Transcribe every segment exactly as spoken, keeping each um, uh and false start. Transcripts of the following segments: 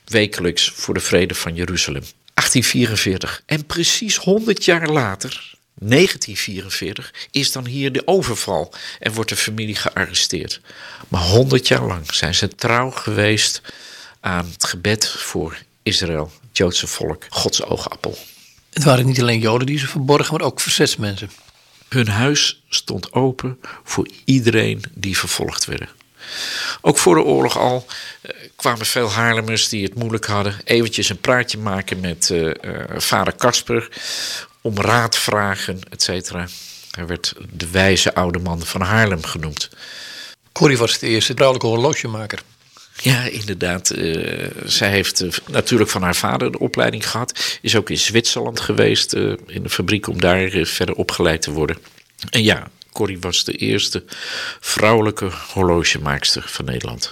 wekelijks voor de vrede van Jeruzalem. achttien vierenveertig. En precies honderd jaar later, negentien vierenveertig, is dan hier de overval en wordt de familie gearresteerd. Maar honderd jaar lang zijn ze trouw geweest aan het gebed voor Israël, het Joodse volk, Gods oogappel. Het waren niet alleen Joden die ze verborgen, maar ook verzetsmensen. Hun huis stond open voor iedereen die vervolgd werd. Ook voor de oorlog al uh, kwamen veel Haarlemmers die het moeilijk hadden eventjes een praatje maken met uh, uh, vader Kasper, om raad vragen, et cetera. Hij werd de wijze oude man van Haarlem genoemd. Corrie was de eerste vrouwelijke horlogemaker. Ja, inderdaad. Uh, zij heeft uh, natuurlijk van haar vader de opleiding gehad. Is ook in Zwitserland geweest, uh, in de fabriek, om daar uh, verder opgeleid te worden. En ja, Corrie was de eerste vrouwelijke horlogemaakster van Nederland.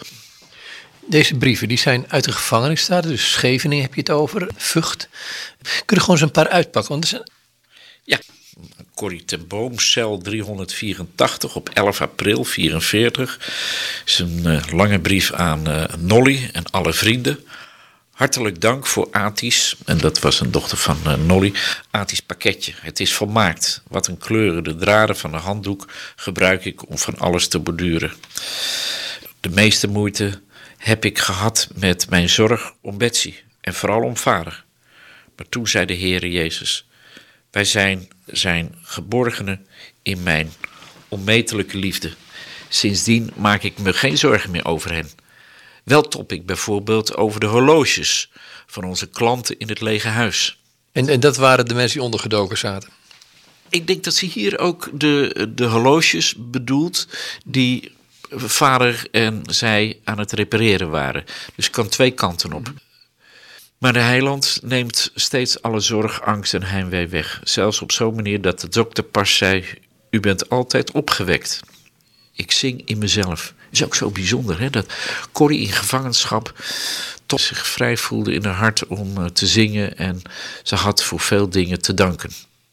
Deze brieven die zijn uit de gevangenis, dus Scheveningen heb je het over, Vught. Kun je gewoon eens een paar uitpakken? Want er zijn... Ja, Corrie ten Boom, cel driehonderdvierentachtig op elf april vierenveertig. Is een uh, lange brief aan uh, Nolly en alle vrienden. Hartelijk dank voor Atis, en dat was een dochter van uh, Nolly, Atis pakketje. Het is volmaakt. Wat een kleuren, de draden van de handdoek gebruik ik om van alles te borduren. De meeste moeite heb ik gehad met mijn zorg om Betsy en vooral om vader. Maar toen zei de Heere Jezus: wij zijn zijn geborgenen in mijn onmetelijke liefde. Sindsdien maak ik me geen zorgen meer over hen. Wel top ik bijvoorbeeld over de horloges van onze klanten in het lege huis. En, en dat waren de mensen die ondergedoken zaten? Ik denk dat ze hier ook de, de horloges bedoelt die vader en zij aan het repareren waren. Dus kan twee kanten op. Maar de heiland neemt steeds alle zorg, angst en heimwee weg. Zelfs op zo'n manier dat de dokter pas zei: u bent altijd opgewekt. Ik zing in mezelf. Is ook zo bijzonder, hè? Dat Corrie in gevangenschap toch zich vrij voelde in haar hart om uh, te zingen. En ze had voor veel dingen te danken.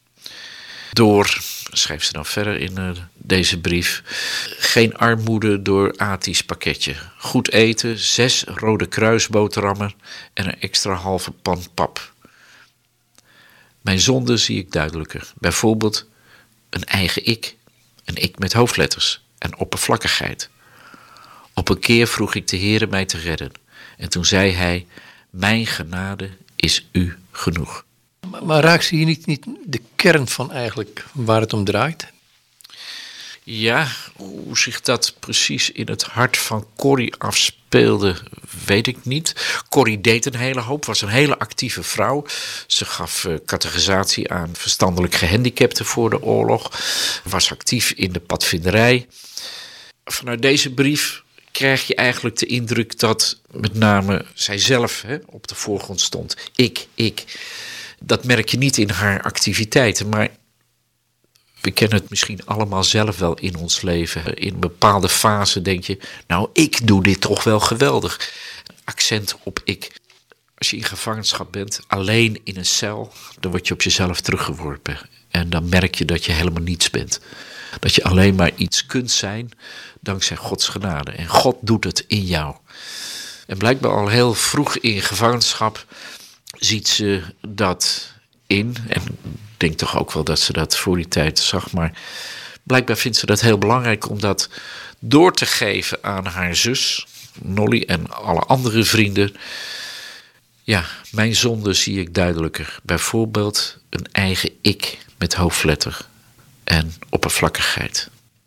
Door, schrijft ze dan verder in uh, deze brief, geen armoede door Atis pakketje. Goed eten, zes Rode Kruisboterhammen en een extra halve pan pap. Mijn zonde zie ik duidelijker. Bijvoorbeeld een eigen ik. Een ik met hoofdletters en oppervlakkigheid. Op een keer vroeg ik de Heere mij te redden. En toen zei hij: mijn genade is u genoeg. Maar, maar raakt ze hier niet, niet de kern van eigenlijk waar het om draait? Ja, hoe zich dat precies in het hart van Corrie afspeelde, weet ik niet. Corrie deed een hele hoop, was een hele actieve vrouw. Ze gaf uh, catechisatie aan verstandelijk gehandicapten voor de oorlog. Was actief in de padvinderij. Vanuit deze brief krijg je eigenlijk de indruk dat met name zijzelf hè, op de voorgrond stond. Ik, ik. Dat merk je niet in haar activiteiten, maar we kennen het misschien allemaal zelf wel in ons leven. In een bepaalde fase denk je, nou, ik doe dit toch wel geweldig. Accent op ik. Als je in gevangenschap bent, alleen in een cel, dan word je op jezelf teruggeworpen. En dan merk je dat je helemaal niets bent. Dat je alleen maar iets kunt zijn dankzij Gods genade. En God doet het in jou. En blijkbaar al heel vroeg in gevangenschap ziet ze dat in. En ik denk toch ook wel dat ze dat voor die tijd zag. Maar blijkbaar vindt ze dat heel belangrijk om dat door te geven aan haar zus, Nolly, en alle andere vrienden. Ja, mijn zonde zie ik duidelijker. Bijvoorbeeld een eigen ik met hoofdletter en oppervlakkigheid.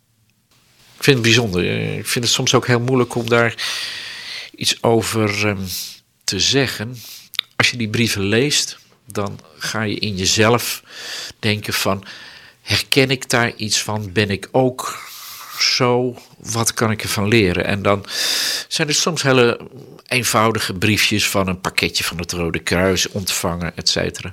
Ik vind het bijzonder. Ik vind het soms ook heel moeilijk om daar iets over um, te zeggen. Als je die brieven leest, dan ga je in jezelf denken van, herken ik daar iets van? Ben ik ook zo? Wat kan ik ervan leren? En dan zijn er soms hele eenvoudige briefjes van een pakketje van het Rode Kruis ontvangen, et cetera.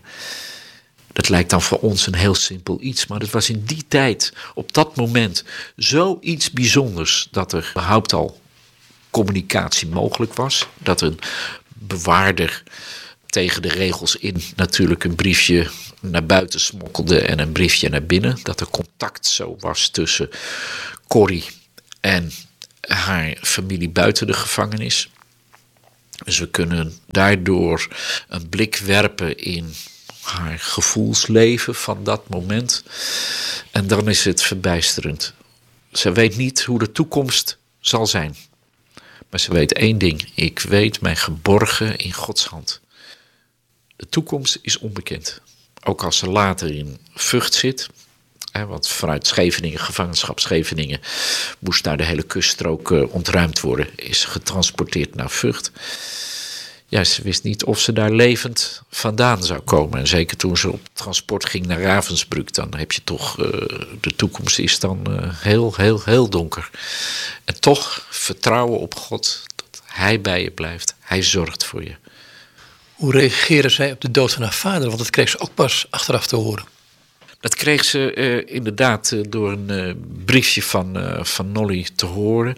Dat lijkt dan voor ons een heel simpel iets, maar het was in die tijd, op dat moment, zoiets bijzonders dat er überhaupt al communicatie mogelijk was. Dat een bewaarder tegen de regels in natuurlijk een briefje naar buiten smokkelde en een briefje naar binnen. Dat er contact zo was tussen Corrie en haar familie buiten de gevangenis. Dus we kunnen daardoor een blik werpen in haar gevoelsleven van dat moment. En dan is het verbijsterend. Ze weet niet hoe de toekomst zal zijn. Maar ze weet één ding. Ik weet mij geborgen in Gods hand. De toekomst is onbekend. Ook als ze later in Vught zit. Hè, want vanuit Scheveningen, gevangenschap Scheveningen, moest daar de hele kuststrook uh, ontruimd worden. Is getransporteerd naar Vught. Ja, ze wist niet of ze daar levend vandaan zou komen. En zeker toen ze op transport ging naar Ravensbrück, dan heb je toch, uh, de toekomst is dan uh, heel, heel, heel donker. En toch vertrouwen op God, dat Hij bij je blijft. Hij zorgt voor je. Hoe reageerde zij op de dood van haar vader? Want dat kreeg ze ook pas achteraf te horen. Dat kreeg ze uh, inderdaad uh, door een uh, briefje van, uh, van Nolly te horen.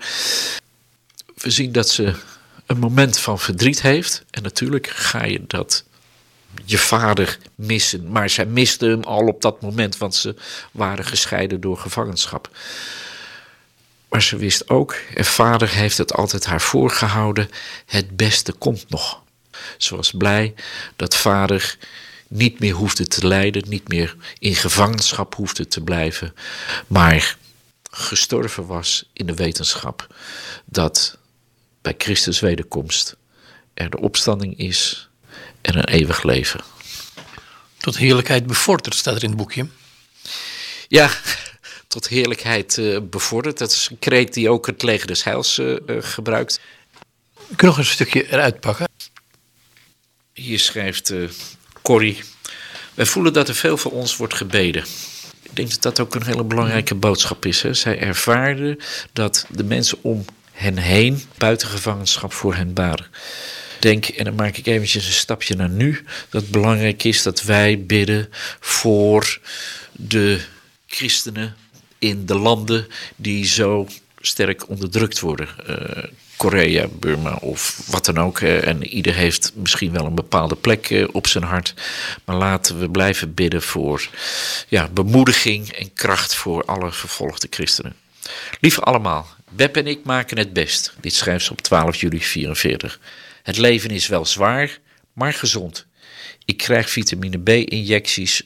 We zien dat ze een moment van verdriet heeft. En natuurlijk ga je dat je vader missen. Maar zij miste hem al op dat moment, want ze waren gescheiden door gevangenschap. Maar ze wist ook, en vader heeft het altijd haar voorgehouden, het beste komt nog. Ze was blij dat vader niet meer hoefde te lijden, niet meer in gevangenschap hoefde te blijven, maar gestorven was in de wetenschap dat bij Christus wederkomst er de opstanding is en een eeuwig leven. Tot heerlijkheid bevorderd, staat er in het boekje. Ja, tot heerlijkheid uh, bevorderd. Dat is een kreet die ook het leger des Heils uh, uh, gebruikt. Ik kan nog een stukje eruit pakken. Hier schrijft uh, Corrie: wij voelen dat er veel voor ons wordt gebeden. Ik denk dat dat ook een hele belangrijke boodschap is. Hè? Zij ervaarde dat de mensen om hen heen buiten gevangenschap voor hen baden. Denk, en dan maak ik eventjes een stapje naar nu, dat het belangrijk is dat wij bidden voor de christenen in de landen die zo sterk onderdrukt worden. Uh, Korea, Burma of wat dan ook. Uh, en ieder heeft misschien wel een bepaalde plek uh, op zijn hart. Maar laten we blijven bidden voor ja, bemoediging en kracht voor alle vervolgde christenen. Lieve allemaal, Beb en ik maken het best. Dit schrijft ze op twaalf juli vierenveertig. Het leven is wel zwaar, maar gezond. Ik krijg vitamine B-injecties.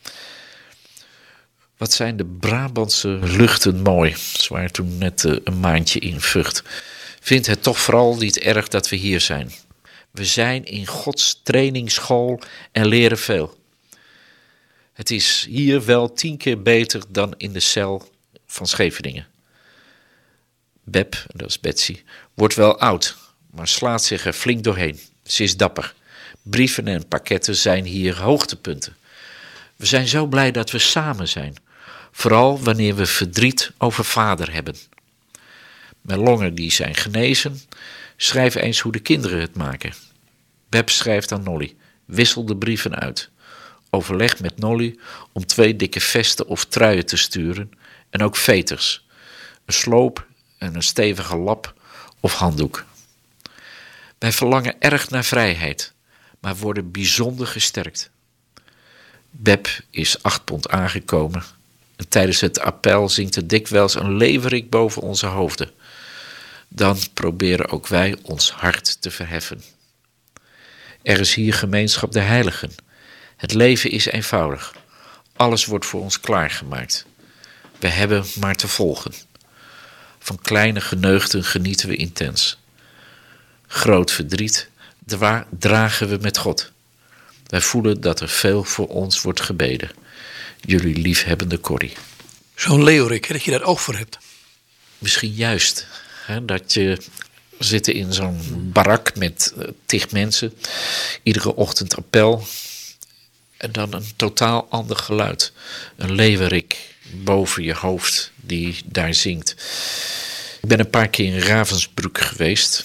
Wat zijn de Brabantse luchten mooi. Ze waren toen net uh, een maandje in Vught. Vind het toch vooral niet erg dat we hier zijn. We zijn in Gods trainingsschool en leren veel. Het is hier wel tien keer beter dan in de cel van Scheveningen. Beb, dat is Betsy, wordt wel oud, maar slaat zich er flink doorheen. Ze is dapper. Brieven en pakketten zijn hier hoogtepunten. We zijn zo blij dat we samen zijn. Vooral wanneer we verdriet over vader hebben. Mijn longen die zijn genezen. Schrijf eens hoe de kinderen het maken. Beb schrijft aan Nolly. Wissel de brieven uit. Overleg met Nolly om twee dikke vesten of truien te sturen. En ook veters. Een sloop en een stevige lap of handdoek. Wij verlangen erg naar vrijheid, maar worden bijzonder gesterkt. Beb is acht pond aangekomen en tijdens het appel zingt er dikwijls een leeuwerik boven onze hoofden. Dan proberen ook wij ons hart te verheffen. Er is hier gemeenschap der heiligen. Het leven is eenvoudig. Alles wordt voor ons klaargemaakt. We hebben maar te volgen. Van kleine geneugten genieten we intens. Groot verdriet dra- dragen we met God. Wij voelen dat er veel voor ons wordt gebeden. Jullie liefhebbende Corrie. Zo'n leeuwerik, dat je daar oog voor hebt. Misschien juist. Hè, dat je zit in zo'n barak met uh, tig mensen. Iedere ochtend appel. En dan een totaal ander geluid. Een leeuwerik boven je hoofd die daar zingt. Ik ben een paar keer in Ravensbrück geweest.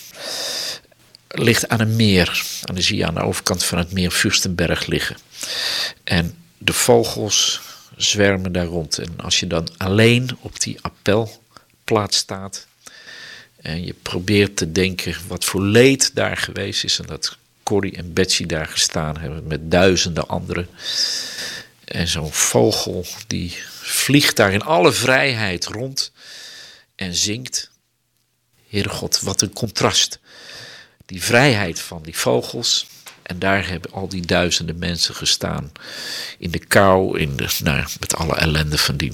Ligt aan een meer. En dan zie je aan de overkant van het meer Fürstenberg liggen. En de vogels zwermen daar rond. En als je dan alleen op die appelplaats staat en je probeert te denken wat voor leed daar geweest is en dat Corrie en Betsy daar gestaan hebben met duizenden anderen. En zo'n vogel die vliegt daar in alle vrijheid rond en zingt. Heere God, wat een contrast. die vrijheid van die vogels. En daar hebben al die duizenden mensen gestaan. In de kou, in de, nou, met alle ellende van dien.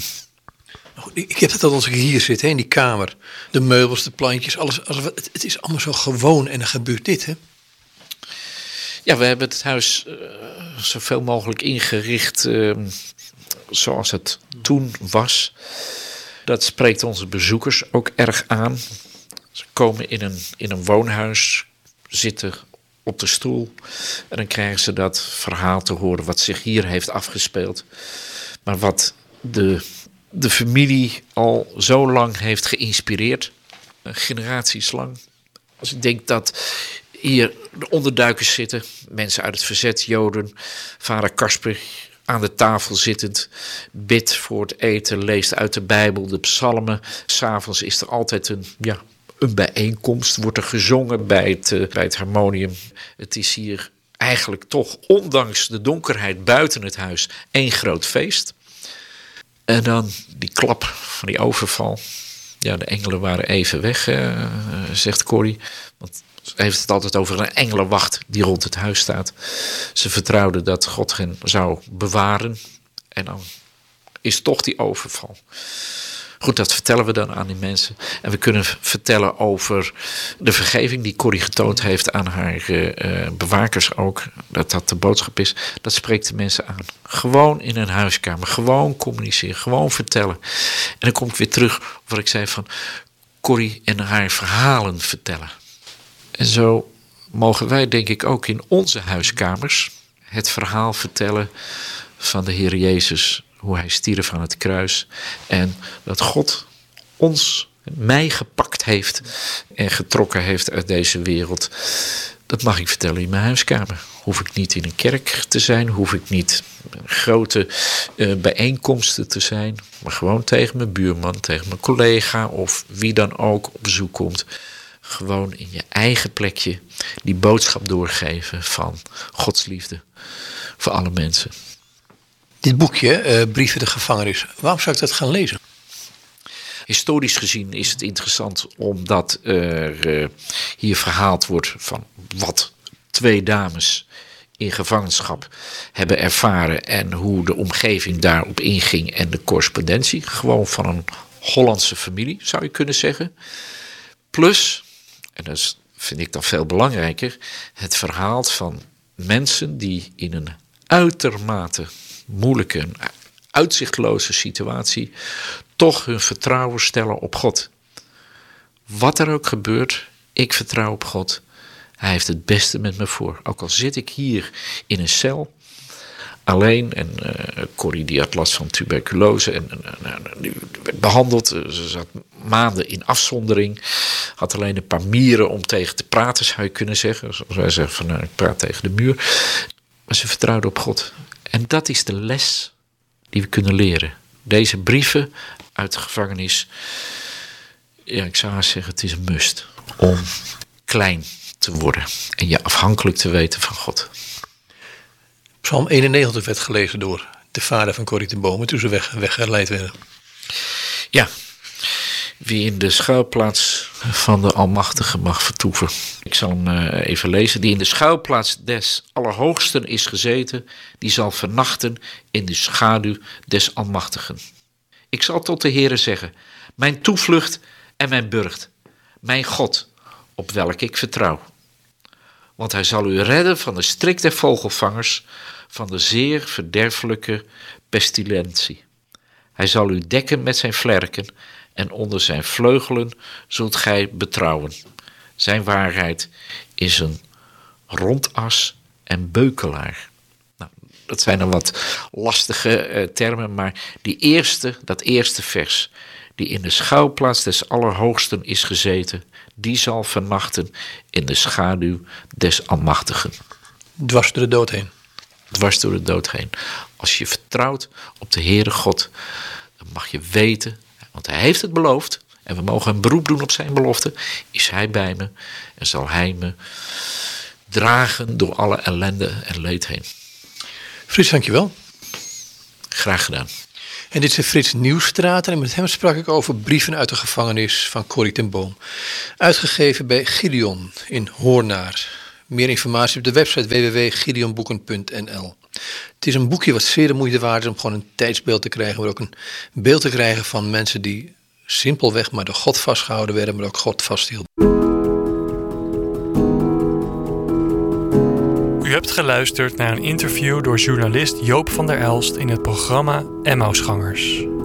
Ik heb het al als ik hier zit, hè, in die kamer. De meubels, de plantjes, alles. alles het, het is allemaal zo gewoon en dan gebeurt dit, hè? Ja, we hebben het huis uh, zoveel mogelijk ingericht uh, zoals het toen was. Dat spreekt onze bezoekers ook erg aan. Ze komen in een, in een woonhuis, zitten op de stoel. En dan krijgen ze dat verhaal te horen wat zich hier heeft afgespeeld. Maar wat de, de familie al zo lang heeft geïnspireerd. Generaties lang. Als ik denk dat hier de onderduikers zitten. Mensen uit het verzet, Joden. Vader Kasper aan de tafel zittend. Bidt voor het eten, leest uit de Bijbel, de psalmen. 'S Avonds is er altijd een... ja. Een bijeenkomst, wordt er gezongen bij het, uh, bij het harmonium. Het is hier eigenlijk toch, ondanks de donkerheid buiten het huis, één groot feest. En dan die klap van die overval. Ja, de engelen waren even weg, uh, zegt Corrie. Want ze heeft het altijd over een engelenwacht die rond het huis staat. Ze vertrouwde dat God hen zou bewaren. En dan is toch die overval. Goed, dat vertellen we dan aan die mensen. En we kunnen vertellen over de vergeving die Corrie getoond heeft aan haar uh, bewakers ook. Dat dat de boodschap is. Dat spreekt de mensen aan. Gewoon in een huiskamer. Gewoon communiceren. Gewoon vertellen. En dan kom ik weer terug op wat ik zei van Corrie en haar verhalen vertellen. En zo mogen wij denk ik ook in onze huiskamers het verhaal vertellen van de Heer Jezus. Hoe hij stierf aan het kruis. En dat God ons, mij gepakt heeft en getrokken heeft uit deze wereld. Dat mag ik vertellen in mijn huiskamer. Hoef ik niet in een kerk te zijn. Hoef ik niet in grote uh, bijeenkomsten te zijn. Maar gewoon tegen mijn buurman, tegen mijn collega of wie dan ook op bezoek komt. Gewoon in je eigen plekje die boodschap doorgeven van Gods liefde voor alle mensen. Dit boekje, uh, Brieven de gevangenis, waarom zou ik dat gaan lezen? Historisch gezien is het interessant omdat er uh, hier verhaald wordt van wat twee dames in gevangenschap hebben ervaren en hoe de omgeving daarop inging en de correspondentie. Gewoon van een Hollandse familie, zou je kunnen zeggen. Plus, en dat vind ik dan veel belangrijker, het verhaal van mensen die in een uitermate moeilijke, uitzichtloze situatie toch hun vertrouwen stellen op God. Wat er ook gebeurt, ik vertrouw op God. Hij heeft het beste met me voor. Ook al zit ik hier in een cel, alleen, en uh, Corrie die had last van tuberculose en uh, die werd behandeld. Ze zat maanden in afzondering, had alleen een paar mieren om tegen te praten, zou je kunnen zeggen. Zoals wij zeggen, van, nou, ik praat tegen de muur. Maar ze vertrouwde op God. En dat is de les die we kunnen leren. Deze brieven uit de gevangenis, ja, ik zou zeggen, het is een must om klein te worden en je afhankelijk te weten van God. Psalm eenennegentig werd gelezen door de vader van Corrie ten Bomen toen ze weg, weggeleid werden. Ja, wie in de schuilplaats van de Almachtige mag vertoeven. Ik zal hem uh, even lezen. Die in de schuilplaats des Allerhoogsten is gezeten, die zal vernachten in de schaduw des Almachtigen. Ik zal tot de Heere zeggen, mijn toevlucht en mijn burcht, mijn God, op welk ik vertrouw. Want hij zal u redden van de strik der vogelvangers, van de zeer verderfelijke pestilentie. Hij zal u dekken met zijn vlerken en onder zijn vleugelen zult gij betrouwen. Zijn waarheid is een rondas en beukelaar. Nou, dat zijn dan wat lastige uh, termen, maar die eerste, dat eerste vers, die in de schuilplaats des Allerhoogsten is gezeten, die zal vernachten in de schaduw des Almachtigen. Dwars door de dood heen. Dwars door de dood heen. Als je vertrouwt op de Heere God, dan mag je weten, want hij heeft het beloofd, en we mogen een beroep doen op zijn belofte, is hij bij me en zal hij me dragen door alle ellende en leed heen. Frits, dankjewel. Graag gedaan. En dit is Frits Nieuwstraat en met hem sprak ik over Brieven uit de gevangenis van Corrie ten Boom. Uitgegeven bij Gideon in Hoornaar. Meer informatie op de website w w w punt gideon boeken punt n l. Het is een boekje wat zeer de moeite waard is om gewoon een tijdsbeeld te krijgen, maar ook een beeld te krijgen van mensen die simpelweg maar door God vastgehouden werden, maar ook God vasthielden. U hebt geluisterd naar een interview door journalist Joop van der Elst in het programma Emmausgangers.